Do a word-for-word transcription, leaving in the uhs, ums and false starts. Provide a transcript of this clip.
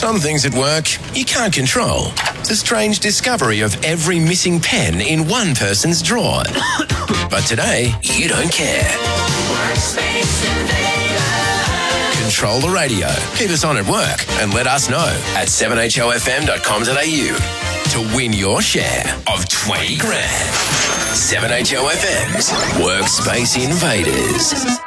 Some things at work you can't control. The strange discovery of every missing pen in one person's drawer. But today, you don't care. Workspace Invader. Control the radio. Keep us on at work and let us know at seven h o f m dot com dot a u to win your share of twenty grand. seven H O F M's Workspace Invaders.